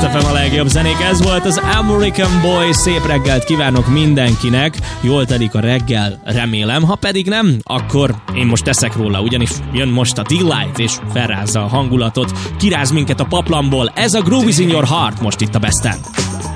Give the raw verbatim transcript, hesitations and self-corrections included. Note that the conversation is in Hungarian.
Blast ef em a legjobb zenék, ez volt az American Boy, szép reggelt kívánok mindenkinek, jól telik a reggel, remélem, ha pedig nem, akkor én most teszek róla, ugyanis jön most a Delight, és felrázza a hangulatot, kiráz minket a paplanból, ez a Groove is in your heart most itt a Besten.